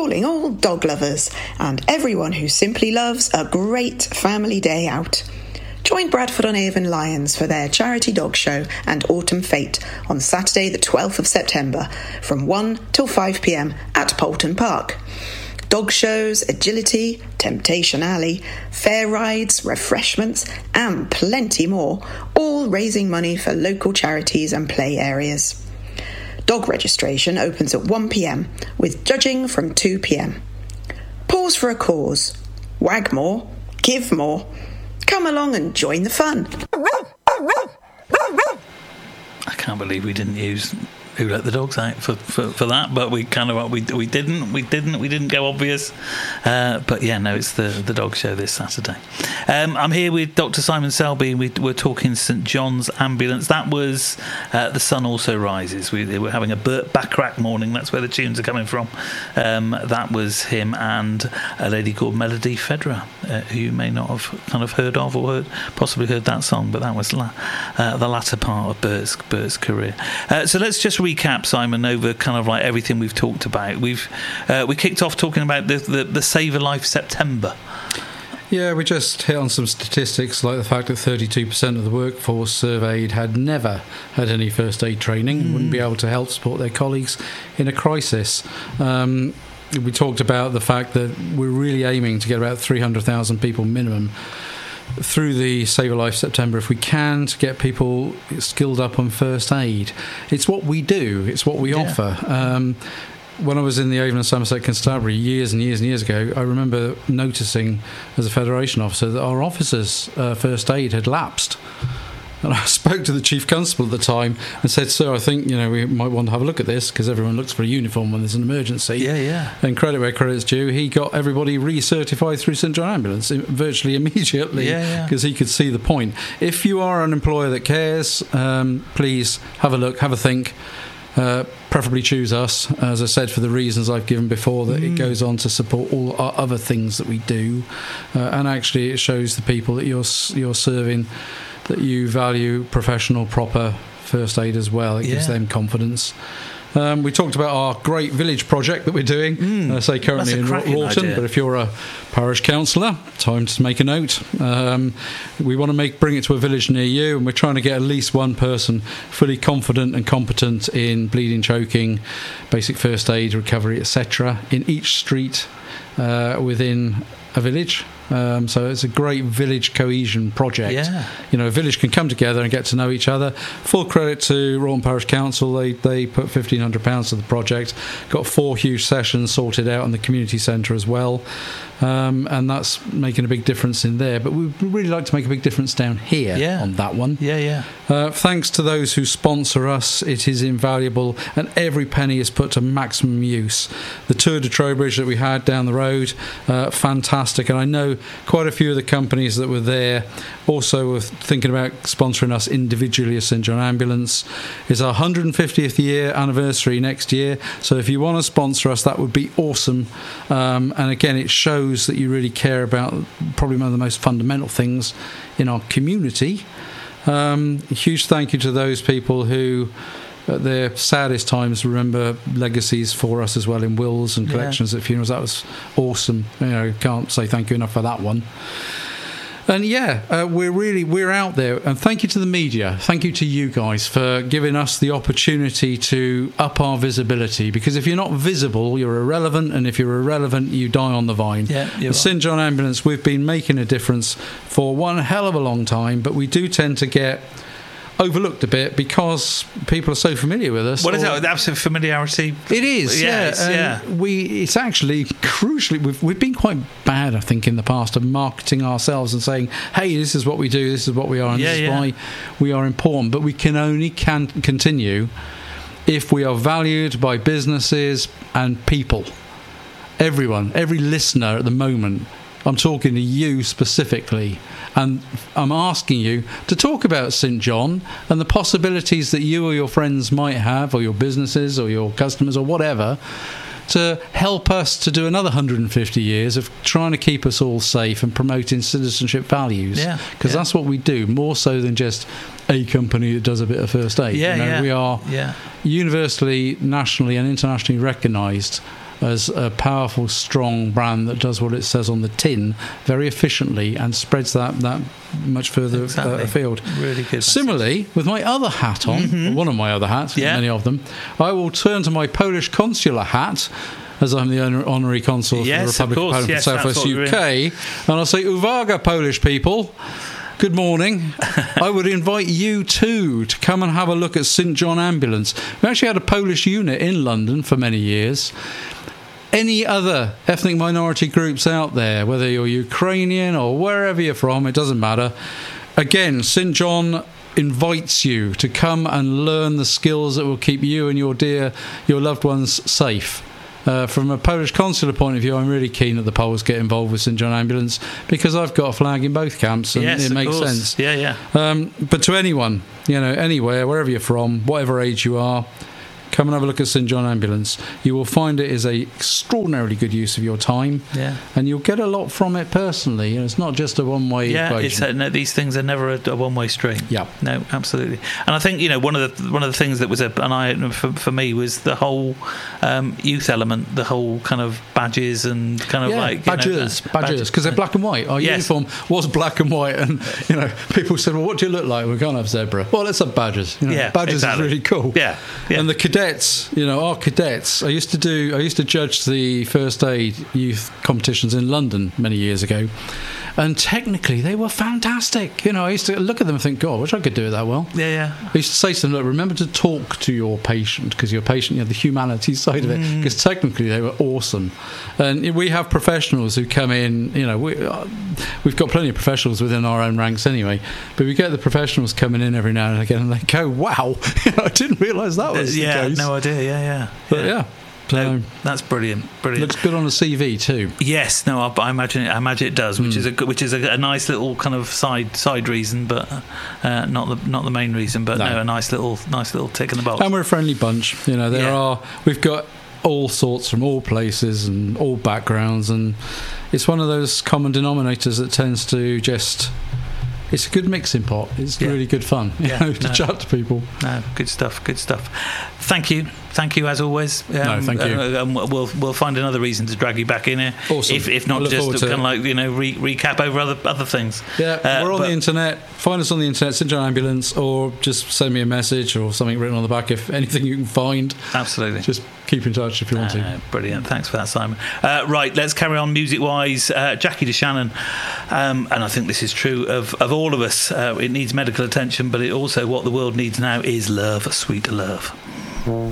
calling all dog lovers and everyone who simply loves a great family day out. Join Bradford-on-Avon Lions for their charity dog show and autumn fete on Saturday the 12th of September from 1 till 5 p.m. at Poulton Park. Dog shows, agility, Temptation Alley, fair rides, refreshments and plenty more, all raising money for local charities and play areas. Dog registration opens at 1 p.m. with judging from 2 p.m. Pause for a cause. Wag more. Give more. Come along and join the fun. I can't believe we didn't use Who Let the Dogs Out for that, but we kind of we didn't go obvious. But yeah, no, it's the dog show this Saturday. I'm here with Dr. Simon Selby. We're talking St John's Ambulance. That was The Sun Also Rises. We were having a Burt Bacharach morning. That's where the tunes are coming from. That was him and a lady called Melody Federer, who you may not have kind of heard of or possibly heard that song, but that was the latter part of Burt's career. So let's just recap, Simon, over kind of like everything we've talked about. We kicked off talking about the Save a Life September. Yeah, we just hit on some statistics like the fact that 32% of the workforce surveyed had never had any first aid training, wouldn't be able to help support their colleagues in a crisis. We talked about the fact that we're really aiming to get about 300,000 people minimum through the Save a Life September if we can, to get people skilled up on first aid. It's what we do, it's what we offer. When I was in the Avon and Somerset Constabulary years and years and years ago, I remember noticing as a Federation officer that our officers' first aid had lapsed. And I spoke to the Chief Constable at the time and said, "Sir, I think we might want to have a look at this, because everyone looks for a uniform when there's an emergency." Yeah. And credit where credit's due, he got everybody recertified through St John Ambulance virtually immediately, because he could see the point. If you are an employer that cares, please have a look, have a think. Preferably choose us, as I said, for the reasons I've given before, that it goes on to support all our other things that we do, and actually it shows the people that you're serving that you value professional, proper first aid as well. It gives them confidence. We talked about our great village project that we're doing, I say currently in Rawton, but if you're a parish councillor, time to make a note. We want to bring it to a village near you, and we're trying to get at least one person fully confident and competent in bleeding, choking, basic first aid, recovery, etc. in each street within a village. So it's a great village cohesion project. A village can come together and get to know each other. Full credit to Rawton Parish Council. They put £1,500 to the project, got 4 huge sessions sorted out in the community centre as well, and that's making a big difference in there. But we'd really like to make a big difference down here on that one. Thanks to those who sponsor us, it is invaluable, and every penny is put to maximum use. The Tour de Trowbridge that we had down the road, fantastic, and I know quite a few of the companies that were there also were thinking about sponsoring us individually as St John Ambulance. It's our 150th year anniversary next year, so if you want to sponsor us, that would be awesome. And again, it shows that you really care about probably one of the most fundamental things in our community. A huge thank you to those people who at their saddest times remember legacies for us as well, in wills and collections at funerals. That was awesome. Can't say thank you enough for that one. And we're out there, and thank you to the media, thank you to you guys for giving us the opportunity to up our visibility, because if you're not visible, you're irrelevant, and if you're irrelevant, you die on the vine. The St John Ambulance, we've been making a difference for one hell of a long time, but we do tend to get overlooked a bit because people are so familiar with us. What is that? Absolute familiarity? It is, it's actually crucially, we've been quite bad, I think, in the past of marketing ourselves and saying, hey, this is what we do, this is what we are, and this is why we are important. But we can only continue if we are valued by businesses and people. Everyone, every listener at the moment, I'm talking to you specifically, and I'm asking you to talk about St John and the possibilities that you or your friends might have, or your businesses or your customers or whatever, to help us to do another 150 years of trying to keep us all safe and promoting citizenship values. Because that's what we do, more so than just a company that does a bit of first aid. We are universally, nationally and internationally recognised as a powerful, strong brand that does what it says on the tin very efficiently and spreads that much further afield. Really good. Similarly, with my other hat on, one of my other hats, many of them, I will turn to my Polish consular hat, as I'm the honorary consul for the Republic of Poland for South West UK, and I'll say, Uwaga, Polish people. Good morning. I would invite you too to come and have a look at St John Ambulance. We actually had a Polish unit in London for many years. Any other ethnic minority groups out there, whether you're Ukrainian or wherever you're from, it doesn't matter. Again, St John invites you to come and learn the skills that will keep you and your loved ones safe. From a Polish consular point of view, I'm really keen that the Poles get involved with St John Ambulance because I've got a flag in both camps and it makes sense. But to anyone, anywhere, wherever you're from, whatever age you are, come and have a look at St John Ambulance. You will find it is a extraordinarily good use of your time, and you'll get a lot from it personally. It's not just a one-way equation. These things are never a one-way street. Yeah, no, absolutely. And I think one of the things that was an eye-opener for me was the whole youth element, the whole kind of badges and kind of like badges because they're black and white. Our uniform was black and white, and people said, "Well, what do you look like? We can't have zebra." Well, let's have badges. Badges is really cool. Yeah. And the cadets, our cadets. I used to judge the first aid youth competitions in London many years ago, and technically they were fantastic. I used to look at them and think, God, I wish I could do it that well. I used to say to them, look, remember to talk to your patient, because your patient, the humanity side of it, because technically they were awesome. And we have professionals who come in, we've got plenty of professionals within our own ranks anyway, but we get the professionals coming in every now and again and they go, wow, I didn't realise that was the case. No idea, But no, that's brilliant. Looks good on the CV too. Yes, no, I imagine it does, which is a nice little kind of side reason, but not the main reason, but no, a nice little tick in the box. And we're a friendly bunch. We've got all sorts from all places and all backgrounds, and it's one of those common denominators that tends to just. It's a good mixing pot. It's really good fun to chat to people. No, good stuff. Thank you as always. Thank you. We'll find another reason to drag you back in here. Awesome. If not just to kind of like recap over other things. Yeah, we're on the internet. Find us on the internet, St John Ambulance, or just send me a message or something written on the back. If anything you can find, absolutely. Just keep in touch if you want to. Brilliant. Thanks for that, Simon. Right, let's carry on music-wise. Jackie DeShannon, and I think this is true of all of us. It needs medical attention, but it also what the world needs now is love, sweet love.